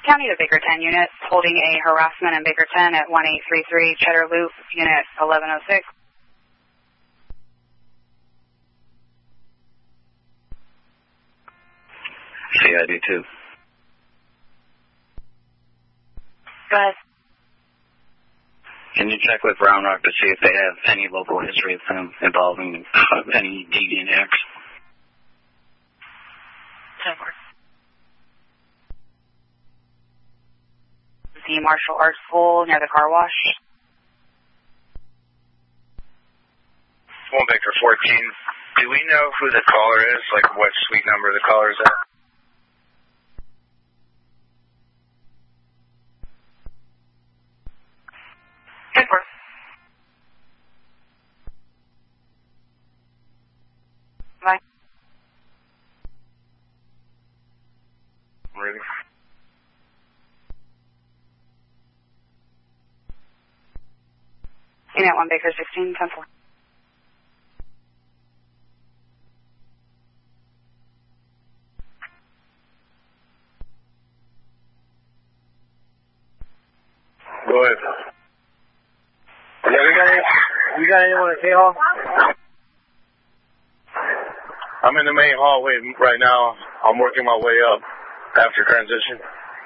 County to Baker 10 unit, holding a harassment in Baker 10 at 1833 Cheddar Loop, unit 1106. CID 2. Go ahead. Can you check with Brown Rock to see if they have any local history of them involving any deviant acts? The martial arts school near the car wash. 1 Baker 14. Do we know who the caller is? Like what suite number the caller is at? Bye. Ready? Unit 1 Baker 16, 10-4. Go ahead. Yeah, we got anyone at K-Hall? I'm in the main hallway right now. I'm working my way up after transition.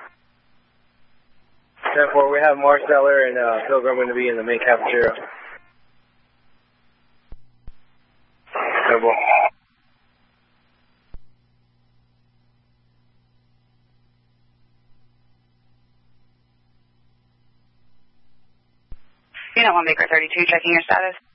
10-4, we have Marceller and Pilgrim going to be in the main cafeteria. 10-4. Unit 1 Baker 32, checking your status.